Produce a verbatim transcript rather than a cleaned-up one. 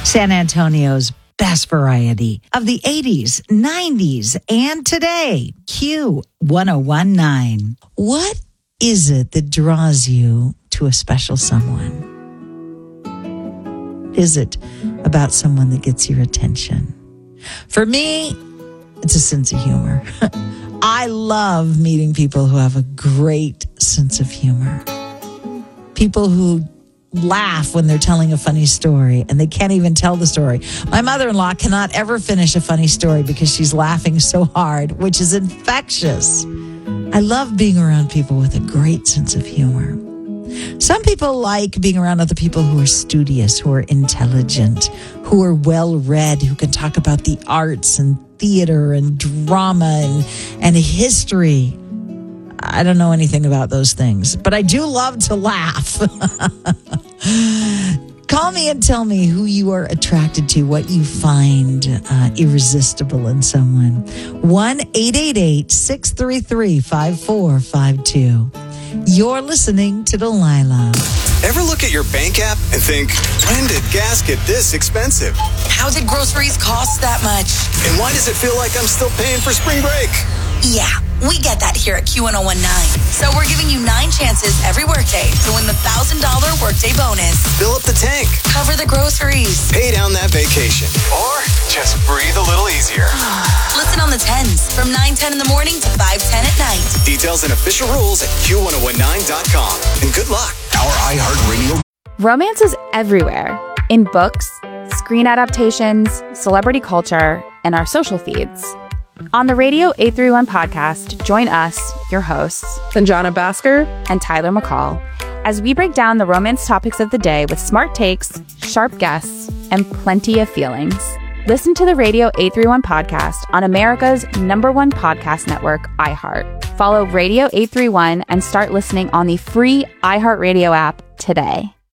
San Antonio's best variety of the eighties, nineties, and today. Q one oh one nine. What is it that draws you to a special someone? Is it about someone that gets your attention? For me, it's a sense of humor. I love meeting people who have a great sense of humor. People who laugh when they're telling a funny story and they can't even tell the story. My mother-in-law cannot ever finish a funny story because she's laughing so hard, which is infectious. I love being around people with a great sense of humor. Some people like being around other people who are studious, who are intelligent, who are well-read, who can talk about the arts and theater and drama and, and history. I don't know anything about those things, but I do love to laugh. Call me and tell me who you are attracted to, what you find uh, irresistible in someone. one eight eight eight, six three three, five four five two. You're listening to Delilah. Ever look at your bank app and think, when did gas get this expensive? How did groceries cost that much? And why does it feel like I'm still paying for spring break? Yeah, we get that here at Q one oh one nine. So we're giving you nine chances every workday to win the one thousand dollars workday bonus. Fill up the tank. Cover the groceries. Pay down that vacation. Or just breathe a little easier. Listen on the tens from nine ten in the morning to five ten at night. Details and official rules at Q one oh one nine dot com. And good luck. Our iHeartRadio. Romance is everywhere. In books, screen adaptations, celebrity culture, and our social feeds. On the Radio eight thirty-one podcast, join us, your hosts, Sanjana Bhaskar and Tyler McCall, as we break down the romance topics of the day with smart takes, sharp guests, and plenty of feelings. Listen to the Radio eight thirty-one podcast on America's number one podcast network, iHeart. Follow Radio eight thirty-one and start listening on the free iHeartRadio app today.